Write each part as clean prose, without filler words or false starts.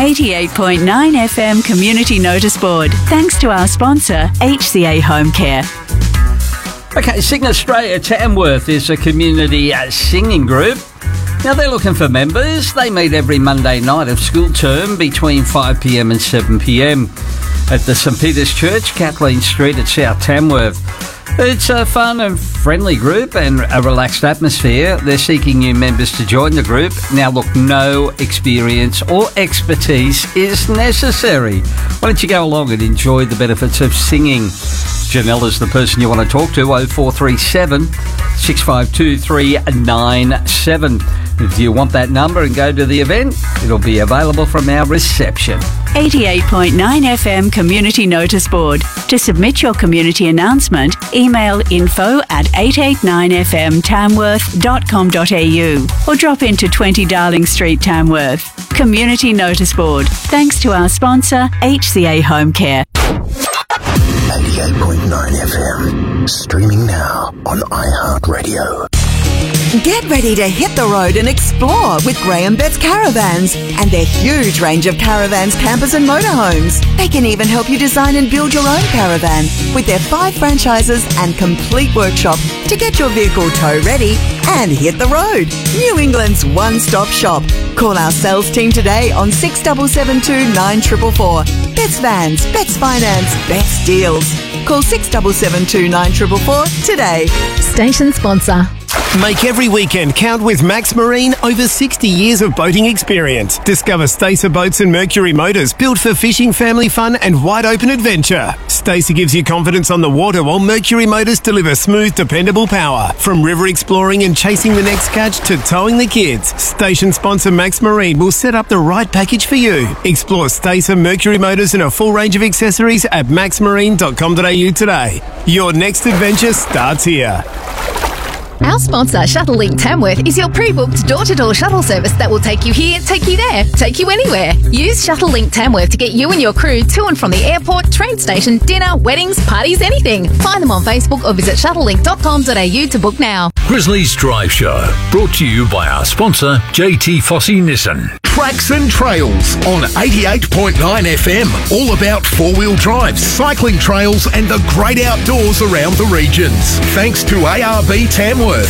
88.9 FM Community Notice Board. Thanks to our sponsor, HCA Home Care. Okay, Sing Australia Tamworth is a community singing group. Now, they're looking for members. They meet every Monday night of school term between 5pm and 7pm at the St Peter's Church, Kathleen Street at South Tamworth. It's a fun and friendly group and a relaxed atmosphere. They're seeking new members to join the group. Now, look, no experience or expertise is necessary. Why don't you go along and enjoy the benefits of singing? Janelle is the person you want to talk to, 0437 652 397. If you want that number and go to the event, it'll be available from our reception. 88.9 FM Community Notice Board. To submit your community announcement, email info@889fmtamworth.com.au or drop into 20 Darling Street, Tamworth. Community Notice Board. Thanks to our sponsor, HCA Home Care. 88.9 FM. Streaming now on iHeartRadio. Get ready to hit the road and explore with Graham Betts Caravans and their huge range of caravans, campers and motorhomes. They can even help you design and build your own caravan with their 5 franchises and complete workshop to get your vehicle tow ready and hit the road. New England's one-stop shop. Call our sales team today on 6772 9444. Betts Vans, Betts Finance, Betts Deals. Call 6772 9444 today. Station sponsor. Make every weekend count with Max Marine. Over 60 years of boating experience. Discover Stacer boats and Mercury motors built for fishing, family fun and wide open adventure. Stacer gives you confidence on the water while Mercury motors deliver smooth, dependable power. From river exploring and chasing the next catch to towing the kids, station sponsor Max Marine will set up the right package for you. Explore Stacer, Mercury motors and a full range of accessories at maxmarine.com.au today. Your next adventure starts here. Our sponsor, Shuttlelink Tamworth, is your pre-booked door-to-door shuttle service that will take you here, take you there, take you anywhere. Use Shuttlelink Tamworth to get you and your crew to and from the airport, train station, dinner, weddings, parties, anything. Find them on Facebook or visit shuttlelink.com.au to book now. Grizzlies Drive Show, brought to you by our sponsor, JT Fossey Nissan. Tracks and Trails on 88.9 FM. All about four-wheel drives, cycling trails and the great outdoors around the regions. Thanks to ARB Tamworth.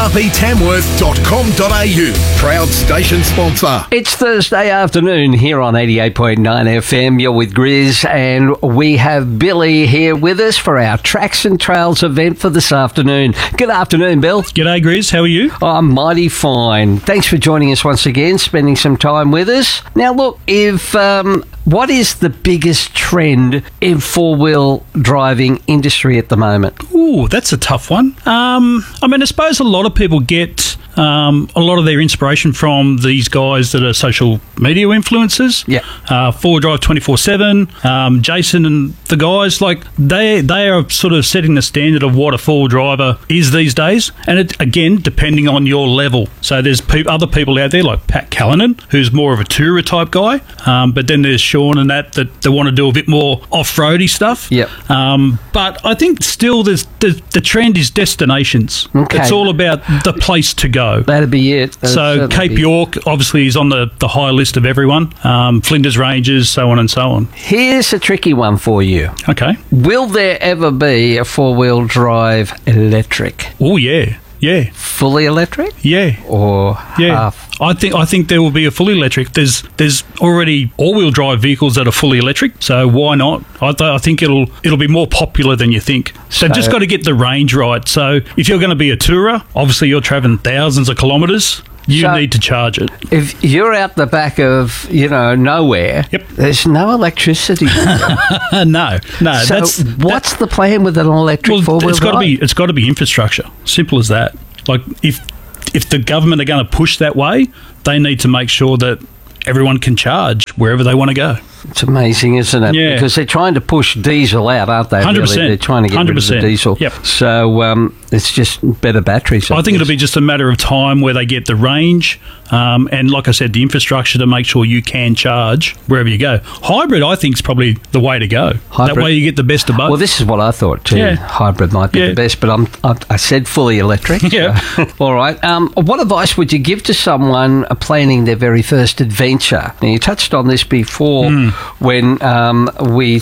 arbtamworth.com.au. Proud station sponsor. It's Thursday afternoon here on 88.9 FM. You're with Grizz and we have Billy here with us for our Tracks and Trails event for this afternoon. Good afternoon, Bill. G'day, Grizz. How are you? I'm mighty fine. Thanks for joining us once again, spending some time with us. Now, look, if what is the biggest trend in four-wheel driving industry at the moment? Ooh, that's a tough one. I suppose a lot of people get a lot of their inspiration from these guys that are social media influencers. Yeah. 4Drive 24/7, Jason and the guys, like they are sort of setting the standard of what a four-wheel driver is these days. And it, again, depending on your level. So there's other people out there like Pat Callanan, who's more of a tourer type guy. But then there's Sean and that they want to do a bit more off-roady stuff. Yep. But I think still the trend is destinations. Okay. It's all about the place to go. That'd be it. So Cape York obviously is on the high list of everyone. Flinders Ranges, so on and so on. Here's a tricky one for you. Okay. Will there ever be a four-wheel drive electric? Oh, yeah. Yeah. Fully electric? Yeah. Or yeah. half? I think there will be a fully electric. There's already all-wheel drive vehicles that are fully electric, so why not? I think it'll be more popular than you think. So just got to get the range right. So if you're going to be a tourer, obviously you're travelling thousands of kilometres. You need to charge it. If you're out the back of, nowhere, yep. There's no electricity. No. So what's the plan with an electric four-wheel drive? It's got to be infrastructure. Simple as that. Like if the government are going to push that way, they need to make sure that everyone can charge wherever they want to go. It's amazing, isn't it? Yeah. Because they're trying to push diesel out, aren't they? 100%. Really? They're trying to get rid of the diesel. Yep. So it's just better batteries. I think it'll be just a matter of time where they get the range and, like I said, the infrastructure to make sure you can charge wherever you go. Hybrid, I think, is probably the way to go. Hybrid. That way you get the best of both. Well, this is what I thought too. Yeah. Hybrid might be the best, but I said fully electric. Yeah. So. All right. What advice would you give to someone planning their very first adventure adventure. Now, you touched on this before when we